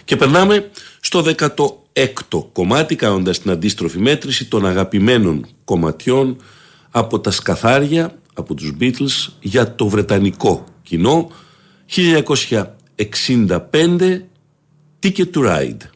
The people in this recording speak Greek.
Και περνάμε στο 16ο κομμάτι, κάνοντας την αντίστροφη μέτρηση των αγαπημένων κομματιών από τα σκαθάρια, από τους Beatles, για το βρετανικό κοινό. 1965, Ticket to Ride.